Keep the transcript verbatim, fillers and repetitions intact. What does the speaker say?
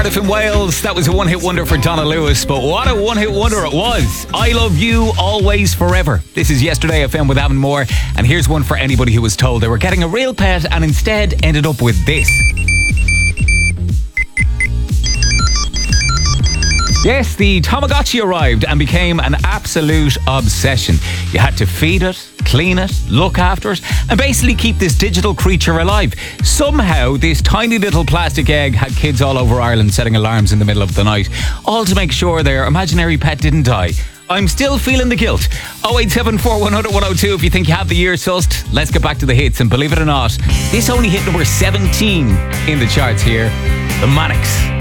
Cardiff in Wales. That was a one-hit wonder for Donna Lewis, but what a one-hit wonder it was. I Love You, Always, Forever. This is Yesterday F M with Avon Moore, and here's one for anybody who was told they were getting a real pet and instead ended up with this. Yes, the Tamagotchi arrived and became an absolute obsession. You had to feed it, clean it, look after it, and basically keep this digital creature alive. Somehow, this tiny little plastic egg had kids all over Ireland setting alarms in the middle of the night, all to make sure their imaginary pet didn't die. I'm still feeling the guilt. oh eight seven four, one hundred, one oh two if you think you have the year sussed. Let's get back to the hits, and believe it or not, this only hit number seventeen in the charts here. The Manics.